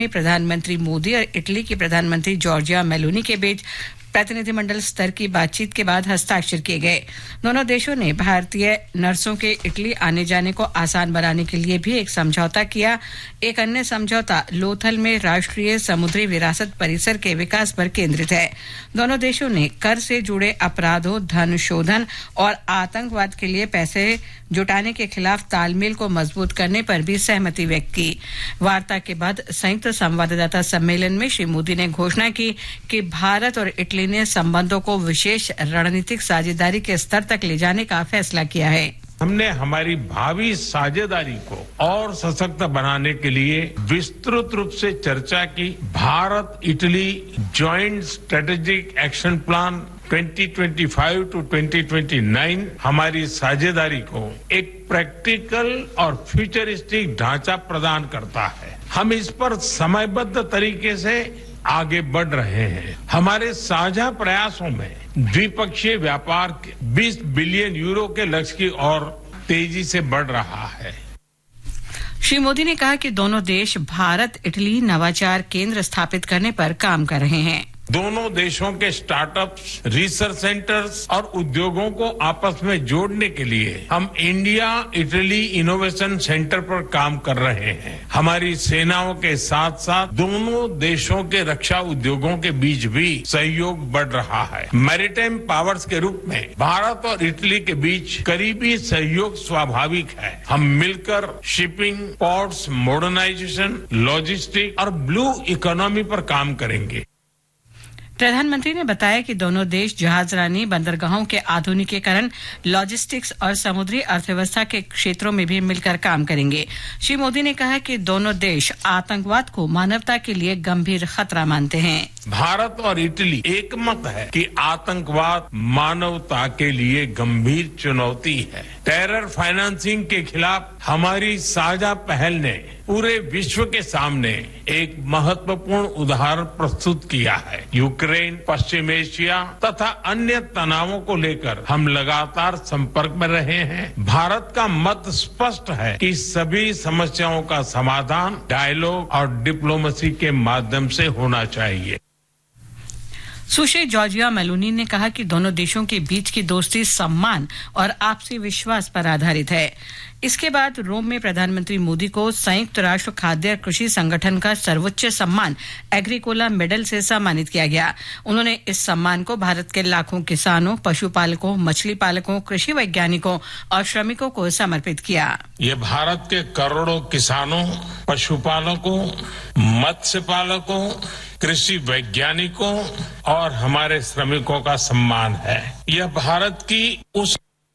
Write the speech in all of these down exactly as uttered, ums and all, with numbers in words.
प्रधानमंत्री मोदी और इटली की प्रधानमंत्री जॉर्जिया मेलोनी के बीच प्रतिनिधिमंडल स्तर की बातचीत के बाद हस्ताक्षर किए गए। दोनों देशों ने भारतीय नर्सों के इटली आने जाने को आसान बनाने के लिए भी एक समझौता किया। एक अन्य समझौता लोथल में राष्ट्रीय समुद्री विरासत परिसर के विकास पर केंद्रित है। दोनों देशों ने कर से जुड़े अपराधों, धन शोधन और आतंकवाद के लिए पैसे जुटाने के खिलाफ तालमेल को मजबूत करने पर भी सहमति व्यक्त की। वार्ता के बाद संयुक्त संवाददाता सम्मेलन में श्री मोदी ने घोषणा की कि भारत और इटली ने संबंधों को विशेष रणनीतिक साझेदारी के स्तर तक ले जाने का फैसला किया है। हमने हमारी भावी साझेदारी को और सशक्त बनाने के लिए विस्तृत रूप से चर्चा की। Bharat Italy joint strategic action plan twenty twenty five to twenty twenty nine हमारी साझेदारी को एक प्रैक्टिकल और फ्यूचरिस्टिक ढांचा प्रदान करता है। हम इस पर समयबद्ध तरीके से आगे बढ़ रहे हैं। हमारे साझा प्रयासों में द्विपक्षीय व्यापार बीस बिलियन यूरो के लक्ष्य की ओर तेजी से बढ़ रहा है। श्री मोदी ने कहा कि दोनों देश भारत इटली नवाचार केंद्र स्थापित करने पर काम कर रहे हैं। दोनों देशों के स्टार्टअप्स, रिसर्च सेंटर्स और उद्योगों को आपस में जोड़ने के लिए हम इंडिया इटली इनोवेशन सेंटर पर काम कर रहे हैं। हमारी सेनाओं के साथ साथ दोनों देशों के रक्षा उद्योगों के बीच भी सहयोग बढ़ रहा है। मैरीटाइम पावर्स के रूप में भारत और इटली के बीच करीबी सहयोग स्वाभाविक है। हम मिलकर शिपिंग, पोर्ट्स, मॉडर्नाइजेशन, लॉजिस्टिक और ब्लू इकोनॉमी पर काम करेंगे। प्रधानमंत्री ने बताया कि दोनों देश जहाजरानी, बंदरगाहों के आधुनिकीकरण, लॉजिस्टिक्स और समुद्री अर्थव्यवस्था के क्षेत्रों में भी मिलकर काम करेंगे। श्री मोदी ने कहा कि दोनों देश आतंकवाद को मानवता के लिए गंभीर खतरा मानते हैं। भारत और इटली एकमत है कि आतंकवाद मानवता के लिए गंभीर चुनौती है। टेरर फाइनेंसिंग के खिलाफ हमारी साझा पहल ने पूरे विश्व के सामने एक महत्वपूर्ण उदाहरण प्रस्तुत किया है। यूक्रेन, पश्चिम एशिया तथा अन्य तनावों को लेकर हम लगातार संपर्क में रहे हैं। भारत का मत स्पष्ट है कि सभी समस्याओं का समाधान डायलॉग और डिप्लोमेसी के माध्यम से होना चाहिए। सुश्री जॉर्जिया मेलोनी ने कहा कि दोनों देशों के बीच की दोस्ती सम्मान और आपसी विश्वास पर आधारित है। इसके बाद रोम में प्रधानमंत्री मोदी को संयुक्त राष्ट्र खाद्य कृषि संगठन का सर्वोच्च सम्मान एग्रीकोला मेडल से सम्मानित किया गया। उन्होंने इस सम्मान को भारत के लाखों किसानों, पशुपालकों, मछली पालकों, कृषि वैज्ञानिकों और श्रमिकों को समर्पित किया। ये भारत के करोड़ों किसानों, पशुपालकों, मत्स्य पालकों, कृषि वैज्ञानिकों और हमारे श्रमिकों का सम्मान है। यह भारत की उस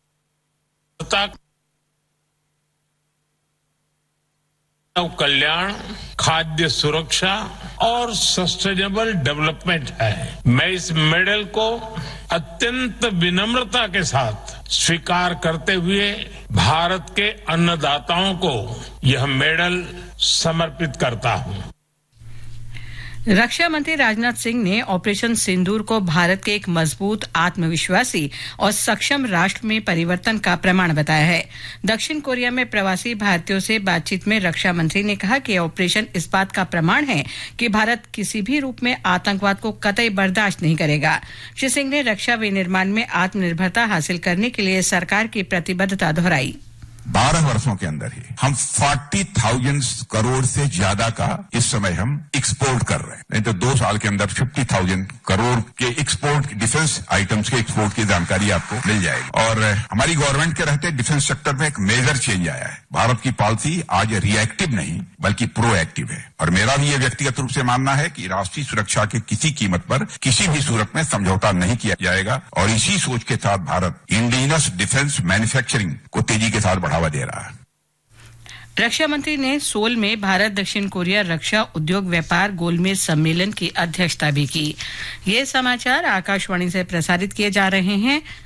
कल्याण, खाद्य सुरक्षा और सस्टेनेबल डेवलपमेंट है। मैं इस मेडल को अत्यंत विनम्रता के साथ स्वीकार करते हुए भारत के अन्नदाताओं को यह मेडल समर्पित करता हूं। रक्षा मंत्री राजनाथ सिंह ने ऑपरेशन सिंदूर को भारत के एक मजबूत, आत्मविश्वासी और सक्षम राष्ट्र में परिवर्तन का प्रमाण बताया है। दक्षिण कोरिया में प्रवासी भारतीयों से बातचीत में रक्षा मंत्री ने कहा कि ऑपरेशन इस बात का प्रमाण है कि भारत किसी भी रूप में आतंकवाद को कतई बर्दाश्त नहीं करेगा। श्री सिंह ने रक्षा विनिर्माण में आत्मनिर्भरता हासिल करने के लिए सरकार की प्रतिबद्धता दोहराई। बारह वर्षों के अंदर ही हम चालीस हज़ार करोड़ से ज्यादा का इस समय हम एक्सपोर्ट कर रहे हैं। नहीं तो दो साल के अंदर पचास हज़ार करोड़ के एक्सपोर्ट, डिफेंस आइटम्स के एक्सपोर्ट की जानकारी आपको मिल जाएगी। और हमारी गवर्नमेंट के रहते डिफेंस सेक्टर में एक मेजर चेंज आया है। भारत की पॉलिसी आज रिएक्टिव नहीं बल्कि प्रोएक्टिव है। और मेरा भी ये व्यक्तिगत रूप से मानना है कि राष्ट्रीय सुरक्षा की किसी कीमत पर किसी भी सूरत में समझौता नहीं किया जाएगा। और इसी सोच के साथ भारत इंडिजिनस डिफेंस मैन्युफैक्चरिंग को तेजी के साथ बढ़ावा दे रहा है। रक्षा मंत्री ने सोल में भारत दक्षिण कोरिया रक्षा उद्योग व्यापार गोलमेज सम्मेलन की अध्यक्षता भी की। ये समाचार आकाशवाणी से प्रसारित किए जा रहे हैं।